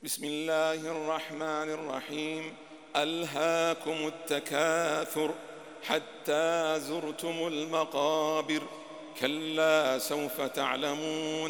بسم الله الرحمن الرحيم. ألهاكم التكاثر حتى زرتم المقابر، كلا سوف تعلمون